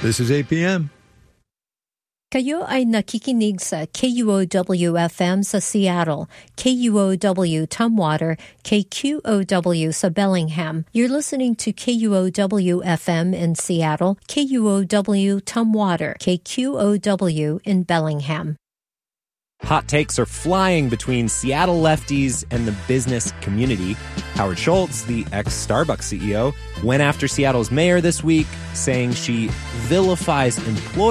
This is APM. Kayo ay nakikinig sa KUOW-FM sa Seattle, KUOW Tumwater, KQOW sa Bellingham. You're listening to KUOW-FM in Seattle, KUOW Tumwater, KQOW in Bellingham. Hot takes are flying between Seattle lefties and the business community. Howard Schultz, the ex-Starbucks CEO, went after Seattle's mayor this week, saying she vilifies employees